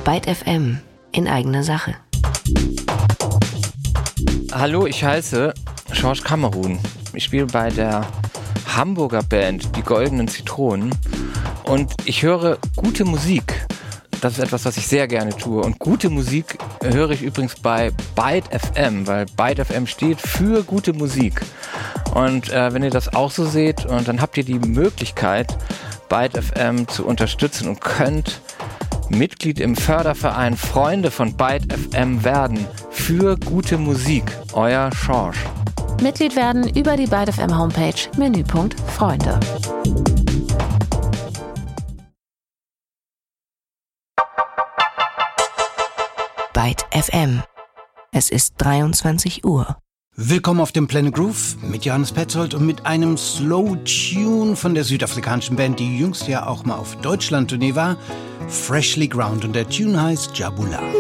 Byte FM in eigener Sache. Hallo, ich heiße George Kamerun. Ich spiele bei der Hamburger Band Die Goldenen Zitronen und ich höre gute Musik. Das ist etwas, was ich sehr gerne tue. Und gute Musik höre ich übrigens bei Byte FM, weil Byte FM steht für gute Musik. Und wenn ihr das auch so seht, und dann habt ihr die Möglichkeit, Byte FM zu unterstützen und könnt Mitglied im Förderverein Freunde von Byte FM werden für gute Musik. Euer George. Mitglied werden über die Byte FM Homepage, Menüpunkt Freunde. Byte FM. Es ist 23 Uhr. Willkommen auf dem Planet Groove mit Johannes Petzold und mit einem Slow Tune von der südafrikanischen Band, die jüngst ja auch mal auf Deutschland-Tournee war, Freshly Ground, und der Tune heißt Jabula.